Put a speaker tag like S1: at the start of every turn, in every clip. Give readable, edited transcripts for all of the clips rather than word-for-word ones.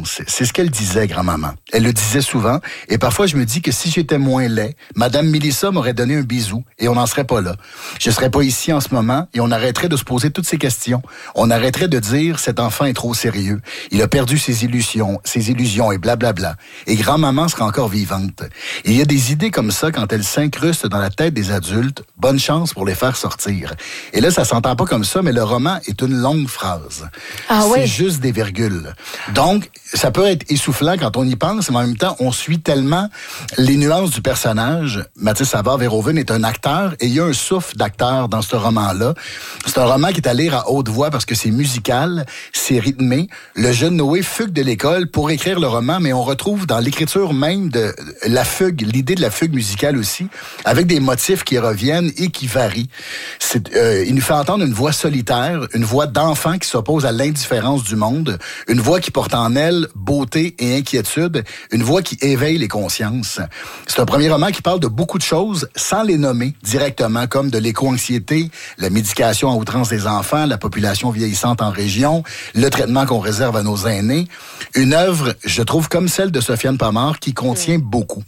S1: pense. C'est ce qu'elle disait, grand-maman. Elle le disait souvent, et parfois je me dis que si j'étais moins laid, Madame Mélissa m'aurait donné un bisou, et on n'en serait pas là. Je serais pas ici en ce moment, et on arrêterait de se poser toutes ces questions. On arrêterait de dire, cet enfant est trop sérieux. Il a perdu ses illusions, et blablabla. Et grand-maman serait encore vivante. Et il y a des idées comme ça, quand elles s'incrustent dans la tête des adultes, bonne chance pour les faire sortir. Et là, ça s'entend pas comme ça, mais le roman est une longue phrase. C'est juste des virgules. Donc, ça peut être essoufflant quand on y pense, mais en même temps, on suit tellement les nuances du personnage. Mathis Savard-Verhoeven est un acteur et il y a un souffle d'acteur dans ce roman-là. C'est un roman qui est à lire à haute voix parce que c'est musical, c'est rythmé. Le jeune Noé fugue de l'école pour écrire le roman, mais on retrouve dans l'écriture même de la fugue, l'idée de la fugue musicale aussi, avec des motifs qui reviennent et qui varient. Il nous fait entendre une voix solitaire, une voix d'enfant qui s'oppose à l'indifférence du monde, une voix qui porte en elle beauté et inquiétude, une voix qui éveille les consciences. C'est un premier roman qui parle de beaucoup de choses sans les nommer directement, comme de l'éco-anxiété, la médication à outrance des enfants, la population vieillissante en région, le traitement qu'on réserve à nos aînés. Une œuvre, je trouve, comme celle de Sofiane Pamart, qui contient beaucoup.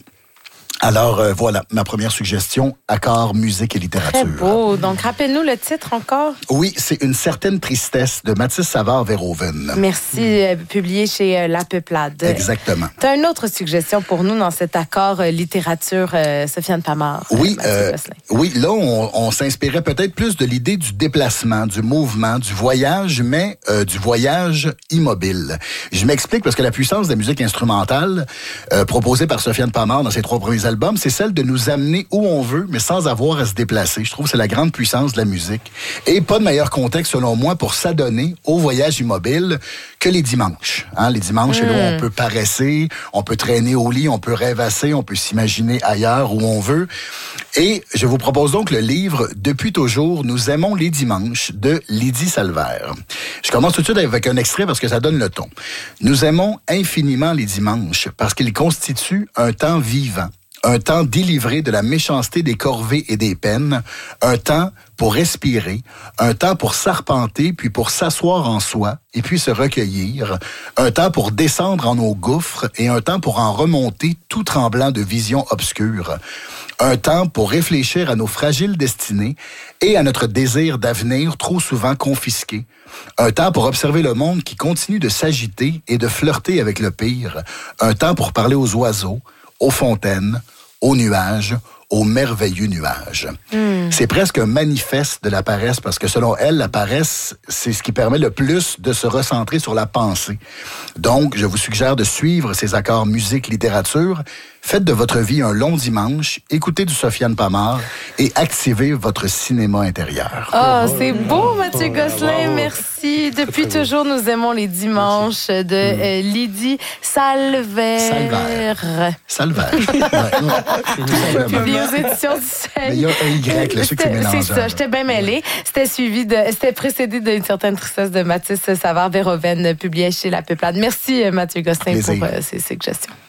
S1: Alors, voilà, ma première suggestion, accord, musique et littérature.
S2: Très beau. Donc, rappelle-nous le titre encore.
S1: Oui, c'est Une certaine tristesse de Mathis Savard-Verhoeven.
S2: Merci, publié chez La Peuplade.
S1: Exactement.
S2: Tu as une autre suggestion pour nous dans cet accord littérature, Sofiane Pamart?
S1: Oui, oui, là, on s'inspirait peut-être plus de l'idée du déplacement, du mouvement, du voyage, mais du voyage immobile. Je m'explique parce que la puissance de la musique instrumentale proposée par Sofiane Pamart dans ses 3 premiers albums, c'est celle de nous amener où on veut, mais sans avoir à se déplacer. Je trouve que c'est la grande puissance de la musique. Et pas de meilleur contexte, selon moi, pour s'adonner au voyage immobile que les dimanches. Hein? Les dimanches, c'est là où on peut paresser, on peut traîner au lit, on peut rêvasser, on peut s'imaginer ailleurs où on veut. Et je vous propose donc le livre « Depuis toujours, nous aimons les dimanches » de Lydie Salvaire. Je commence tout de suite avec un extrait parce que ça donne le ton. « Nous aimons infiniment les dimanches parce qu'ils constituent un temps vivant. Un temps délivré de la méchanceté des corvées et des peines, un temps pour respirer, un temps pour s'arpenter, puis pour s'asseoir en soi, et puis se recueillir, un temps pour descendre en nos gouffres et un temps pour en remonter tout tremblant de visions obscures, un temps pour réfléchir à nos fragiles destinées et à notre désir d'avenir trop souvent confisqué, un temps pour observer le monde qui continue de s'agiter et de flirter avec le pire, un temps pour parler aux oiseaux, aux fontaines, aux nuages, aux merveilleux nuages. C'est presque un manifeste de la paresse, parce que selon elle, la paresse, c'est ce qui permet le plus de se recentrer sur la pensée. Donc, je vous suggère de suivre ces accords musique-littérature. Faites de votre vie un long dimanche, écoutez du Sofiane Pamart et activez votre cinéma intérieur.
S2: C'est beau, Mathieu Gosselin, merci. Depuis toujours, nous aimons les dimanches de Lydie Salvaire.
S1: Salvaire.
S2: Publié aux éditions du Seuil.
S1: Mais il y a un Y, là, ceux qui mélangent.
S2: C'est ça, j'étais bien mêlée. C'était précédé d'une certaine tristesse de Mathis Savard-Verhoeven, publié chez La Peuplade. Merci, Mathieu Gosselin, pour ces suggestions.